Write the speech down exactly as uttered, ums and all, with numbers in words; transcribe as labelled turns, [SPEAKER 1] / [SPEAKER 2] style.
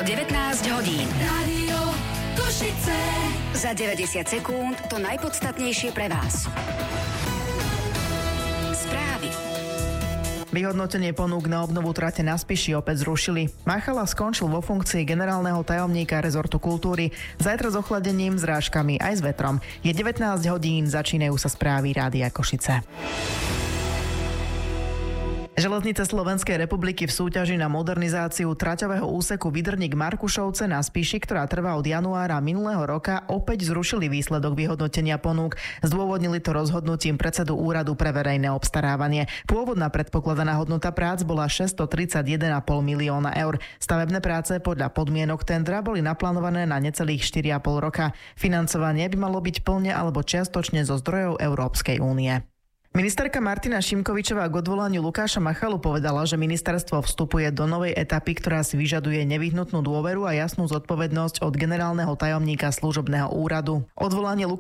[SPEAKER 1] Bolo devätnásť hodín.
[SPEAKER 2] Rádio Košice.
[SPEAKER 1] Za deväťdesiat sekúnd to najpodstatnejšie pre vás. Správy.
[SPEAKER 3] Vyhodnotenie ponúk na obnovu trate na Spiši opäť zrušili. Machala skončil vo funkcii generálneho tajomníka rezortu kultúry. Zajtra s ochladením, zrážkami aj s vetrom. Je devätnásť hodín, začínajú sa správy Rádia Košice. Železnice Slovenskej republiky v súťaži na modernizáciu traťového úseku Vydrník-Markušovce na Spiši, ktorá trvá od januára minulého roka, opäť zrušili výsledok vyhodnotenia ponúk. Zdôvodnili to rozhodnutím predsedu Úradu pre verejné obstarávanie. Pôvodná predpokladaná hodnota prác bola šesťstotridsaťjeden celá päť milióna eur. Stavebné práce podľa podmienok tendra boli naplánované na necelých štyri a pol roka. Financovanie by malo byť plne alebo čiastočne zo zdrojov Európskej únie. Ministerka Martina Šimkovičová k odvolaniu Lukáša Machalu povedala, že ministerstvo vstupuje do novej etapy, ktorá si vyžaduje nevyhnutnú dôveru a jasnú zodpovednosť od generálneho tajomníka služobného úradu. Odvolanie